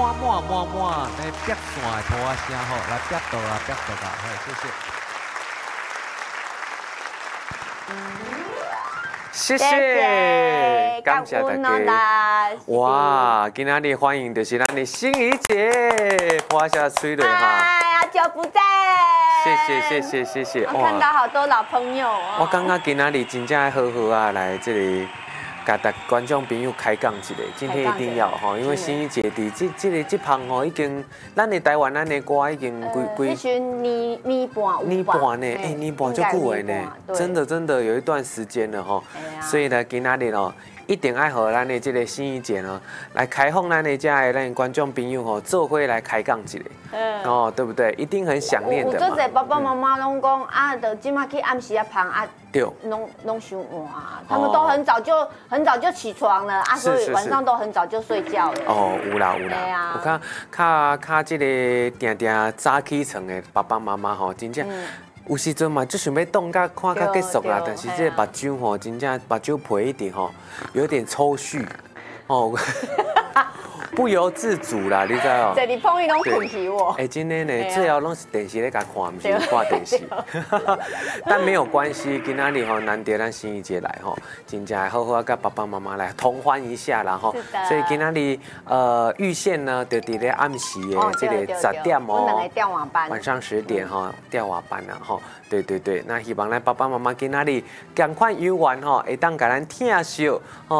满，来别线的拖啊声吼，来别倒啊，好，谢谢。 谢谢，感谢大家。哇，今天的欢迎就是咱的心怡姐，花下催泪哈。 哎，好久不见。 谢谢。 我看到好多老朋友哦。 我感觉今天的真正好好啊，来这里。甲大观众朋友开讲一下，今天一定要吼，因为心怡姐伫这旁吼，已经咱的台湾咱的歌已经规年半呢，年半就久的呢，真的有一段时间了吼，所以呢，今仔日哦，一定爱和咱的这个心怡姐呢，来开放咱的咱的观众朋友吼，做伙来开讲一下，哦，对不对？一定很想念的嘛。 有做爸爸妈妈拢讲啊，就今麦去暗时啊旁啊。 对， 弄伤晚啊，他们都很早就起床了啊，所以晚上都很早就睡觉了。 哦，有啦，有较这个定早起床的爸爸妈妈吼，真正有时阵嘛，就想要动甲看甲结束啦，但是这目睭吼，真正目睭皮一点吼，有点抽搐，哦。不由自主啦，你知道？ 这里碰一拢困起我。 哎，今天呢，最后拢是电视咧甲看，不是看电视。但没有关系，今仔日吼难得咱心怡姐来吼，真正好好甲爸爸妈妈来同欢一下啦吼。所以今仔日预线呢，就伫咧暗时的这个10点哦， 我两个调晚班， 晚上10点哈调晚班啦吼。对，那希望咱爸爸妈妈今仔日赶快游玩吼，会当甲咱听笑吼。